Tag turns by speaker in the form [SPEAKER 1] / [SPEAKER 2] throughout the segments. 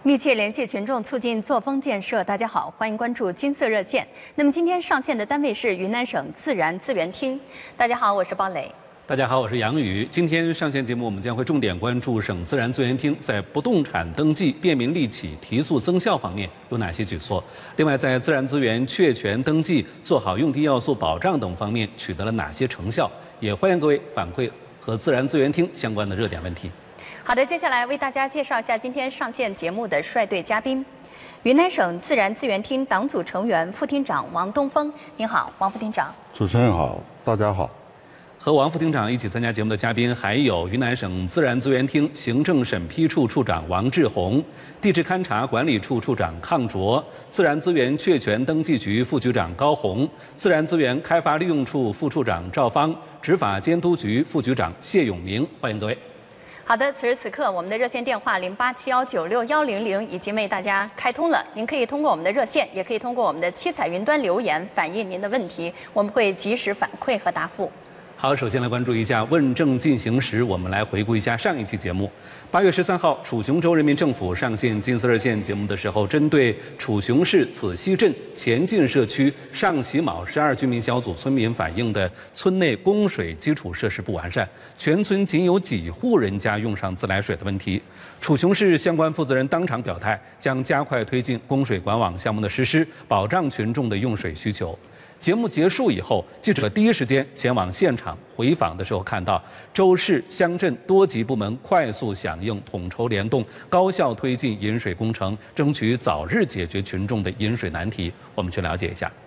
[SPEAKER 1] 密切联系群众，促进作风建设。大家好，欢迎关注金色热线。那么今天上线的单位是云南省自然资源厅。大家好，我是鲍蕾。
[SPEAKER 2] 大家好，我是杨宇。今天上线节目，我们将会重点关注省自然资源厅在不动产登记、便民利企、提速增效方面有哪些举措。另外，在自然资源确权登记、做好用地要素保障等方面取得了哪些成效？也欢迎各位反馈和自然资源厅相关的热点问题。
[SPEAKER 1] 好的，接下来为大家介绍一下今天上线节目的率队嘉宾，云南省自然资源厅党组成员、副厅长王东峰。您好，王副厅长。
[SPEAKER 3] 主持人好，大家好。
[SPEAKER 2] 和王副厅长一起参加节目的嘉宾还有云南省自然资源厅行政审批处处长王志宏、地质勘察管理处处长康卓、自然资源确权登记局副局长高红、自然资源开发利用处副处长赵芳、执法监督局副局长谢永明。欢迎各位。
[SPEAKER 1] 好的，此时此刻，我们的热线电话0871961000已经为大家开通了。您可以通过我们的热线，也可以通过我们的七彩云端留言反映您的问题，我们会及时反馈和答复。
[SPEAKER 2] 好，首先来关注一下问政进行时，我们来回顾一下上一期节目。8月13号，楚雄州人民政府上线金色热线节目的时候，针对楚雄市子溪镇前进社区上喜卯12居民小组村民反映的村内供水基础设施不完善，全村仅有几户人家用上自来水的问题，楚雄市相关负责人当场表态，将加快推进供水管网项目的实施，保障群众的用水需求。节目结束以后，记者第一时间前往现场回访的时候，看到州市乡镇多级部门快速响应，统筹联动，高效推进饮水工程，争取早日解决群众的饮水难题。我们去了解一下。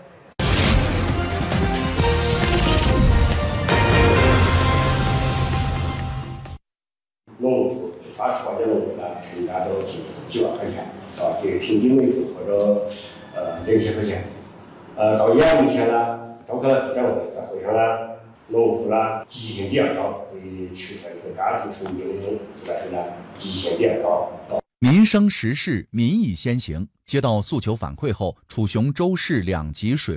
[SPEAKER 4] 农户30块钱农户呢，人家都几万块钱，是吧？对平均为主或者2000块钱。到眼目前呢，召开了4展会，在会上呢，农户呢积极性比较高，对池塘和家庭水用的自来水呢积极性比较高。
[SPEAKER 5] 民生实事，民意先行。接到诉求反馈后，楚雄州市2级水